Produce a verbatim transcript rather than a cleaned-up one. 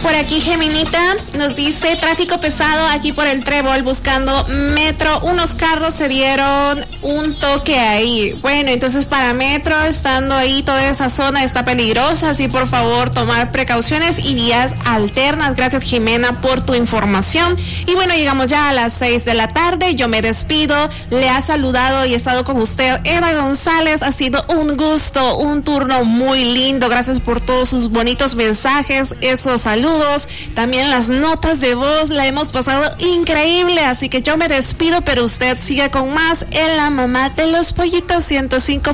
Por aquí Geminita nos dice tráfico pesado aquí por el Trébol buscando metro. Unos carros se dieron un toque ahí. Bueno, entonces para metro, estando ahí toda esa zona está peligrosa, así por favor tomar precauciones y vías alternas. Gracias Jimena por tu información. Y bueno, llegamos ya a las seis de la tarde. Yo me despido. Le ha saludado y estado con usted Eva González. Ha sido un gusto, un turno muy lindo. Gracias por todos sus bonitos mensajes, esos saludos, también las notas de voz. La hemos pasado increíble, así que yo me despido, pero usted sigue con más en La Mamá de los Pollitos ciento cinco